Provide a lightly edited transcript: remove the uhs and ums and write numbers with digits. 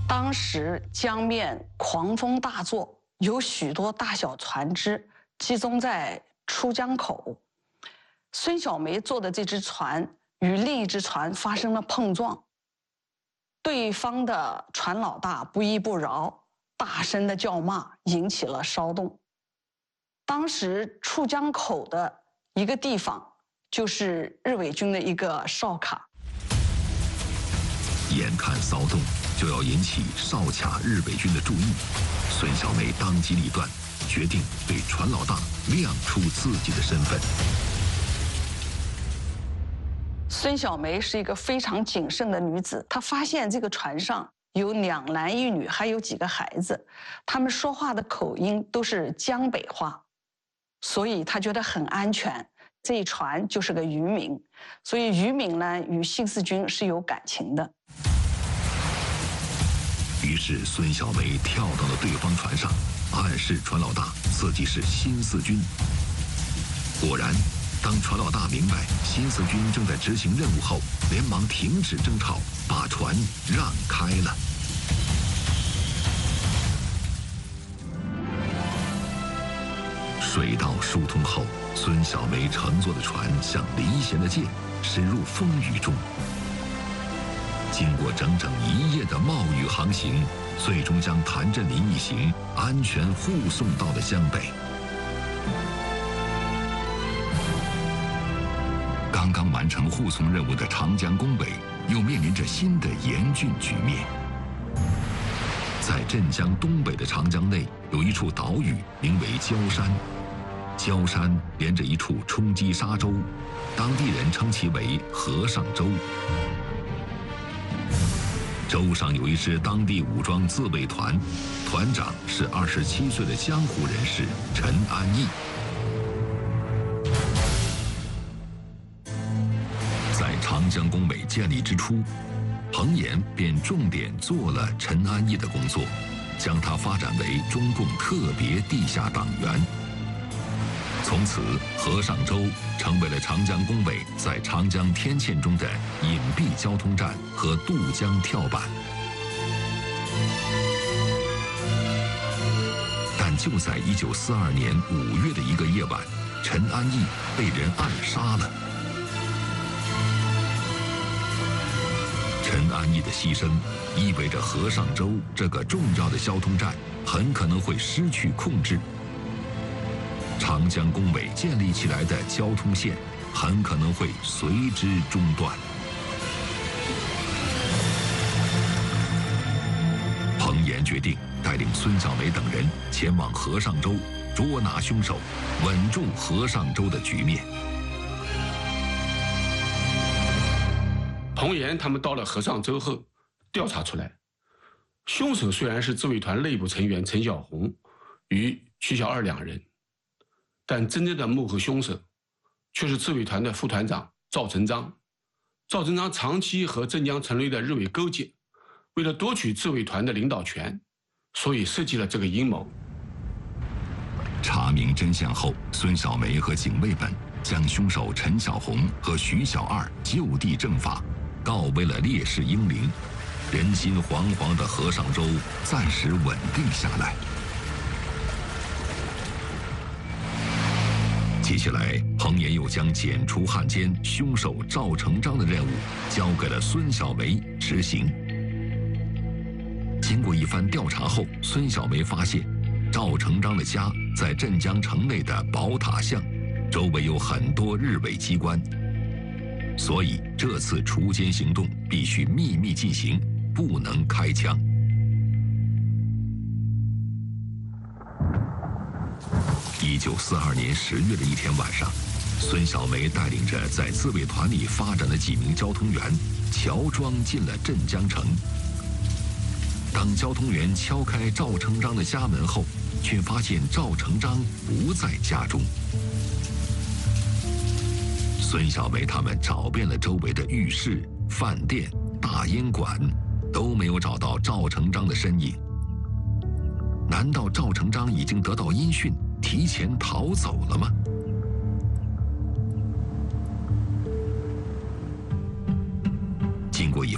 当时江面狂风大作，有许多大小船只集中在出江口。孙小梅坐的这只船与另一只船发生了碰撞，对方的船老大不依不饶，大声的叫骂，引起了骚动。当时出江口的一个地方就是日伪军的一个哨卡。 眼看骚动就要引起哨卡日伪军的注意，孙小梅当机立断，决定对船老大亮出自己的身份。 孙小梅是一个非常谨慎的女子，她发现这个船上有2男1女，还有几个孩子，他们说话的口音都是江北话，所以她觉得很安全。这一船就是个渔民，所以渔民呢与新四军是有感情的。 于是孙小梅跳到了对方船上，暗示船老大自己是新四军。果然，当船老大明白新四军正在执行任务后，连忙停止争吵，把船让开了。水道疏通后，孙小梅乘坐的船像离弦的箭，驶入风雨中。经过整整1夜的冒雨航行，最终将谭震林一行安全护送到了江北。刚刚完成护送任务的长江攻北，又面临着新的严峻局面。在镇江东北的长江内，有一处岛屿，名为礁山。礁山连着一处冲击沙洲，当地人称其为和尚洲。洲上有一支当地武装自卫团，团长是27岁的江湖人士陈安义。在长江攻北建立之初，彭延便重点做了陈安义的工作，将他发展为中共特别地下党员。从此，和尚洲成为了长江攻北在长江天堑中的隐蔽交通站和渡江跳板。但就在1942年5月的一个夜晚，陈安义被人暗杀了。陈安义的牺牲，意味着和尚洲这个重要的交通站很可能会失去控制。长江攻北建立起来的交通线很可能会随之中断。彭延决定带领孙小梅等人前往和尚洲，捉拿凶手，稳住和尚洲的局面。 彭延他们到了和尚洲后，调查出来，凶手虽然是自卫团内部成员陈小红与曲小二2人，但真正的幕后凶手却是自卫团的副团长赵成章。赵成章长期和镇江城内的日伪勾结，为了夺取自卫团的领导权，所以设计了这个阴谋。 查明真相后，孙小梅和警卫们将凶手陈小红和徐小二就地正法，告慰了烈士英灵，人心惶惶的和尚洲暂时稳定下来。接下来，彭延又将剪除汉奸凶手赵成章的任务交给了孙小梅执行。经过一番调查后，孙小梅发现赵成章的家在镇江城内的宝塔巷，周围有很多日伪机关，所以这次除奸行动必须秘密进行，不能开枪。1942年10月的一天晚上，孙小梅带领着在自卫团里发展的几名交通员，乔装进了镇江城。当交通员敲开赵成章的家门后，却发现赵成章不在家中。孙小梅他们找遍了周围的浴室、饭店、大烟馆，都没有找到赵成章的身影。难道赵成章已经得到音讯，提前逃走了吗？